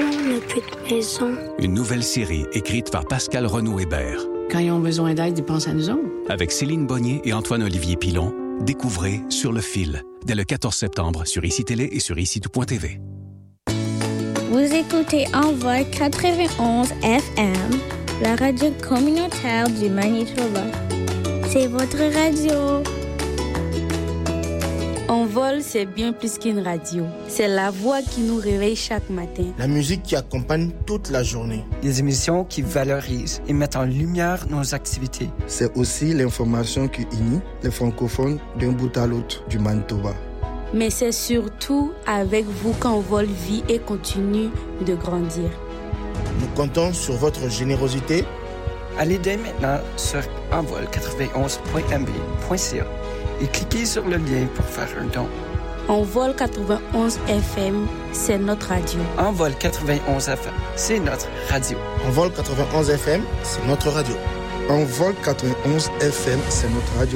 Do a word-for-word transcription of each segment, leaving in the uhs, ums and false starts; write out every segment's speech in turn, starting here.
si on n'a plus de maison? Une nouvelle série écrite par Pascal Renaud-Hébert. Quand ils ont besoin d'aide, ils pensent à nous autres. Avec Céline Bonnier et Antoine-Olivier Pilon, découvrez Sur le fil, dès le quatorze septembre sur I C I Télé et sur I C I tout point T V. Vous écoutez Envol quatre-vingt-onze F M, la radio communautaire du Manitoba. C'est votre radio. Envol, c'est bien plus qu'une radio. C'est la voix qui nous réveille chaque matin. La musique qui accompagne toute la journée. Les émissions qui valorisent et mettent en lumière nos activités. C'est aussi l'information qui unit les francophones d'un bout à l'autre du Manitoba. Mais c'est surtout avec vous qu'Envol vit et continue de grandir. Nous comptons sur votre générosité. Allez dès maintenant sur envol quatre-vingt-onze point m b point c a et cliquez sur le lien pour faire un don. Envol quatre-vingt-onze F M, c'est notre radio. Envol quatre-vingt-onze F M, c'est notre radio. Envol quatre-vingt-onze F M, c'est notre radio. Envol quatre-vingt-onze F M, c'est notre radio.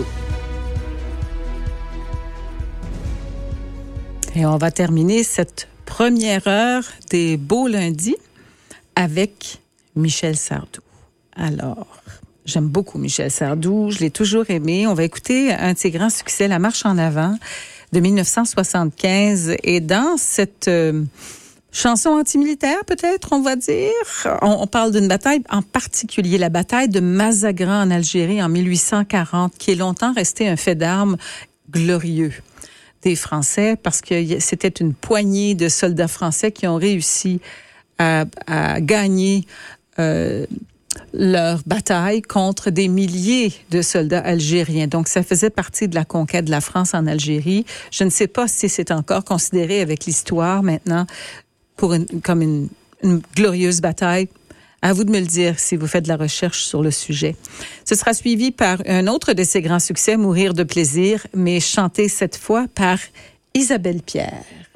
Et on va terminer cette première heure des beaux lundis avec Michel Sardou. Alors, j'aime beaucoup Michel Sardou, je l'ai toujours aimé. On va écouter un de ses grands succès, La Marche en avant, de dix-neuf cent soixante-quinze. Et dans cette euh, chanson antimilitaire, peut-être, on va dire, on, on parle d'une bataille, en particulier la bataille de Mazagran en Algérie en mille huit cent quarante, qui est longtemps resté un fait d'armes glorieux des Français, parce que c'était une poignée de soldats français qui ont réussi à, à gagner euh, leur bataille contre des milliers de soldats algériens. Donc, ça faisait partie de la conquête de la France en Algérie. Je ne sais pas si c'est encore considéré avec l'histoire maintenant pour une, comme une, une glorieuse bataille. À vous de me le dire si vous faites de la recherche sur le sujet. Ce sera suivi par un autre de ses grands succès, Mourir de plaisir, mais chanté cette fois par Isabelle Pierre.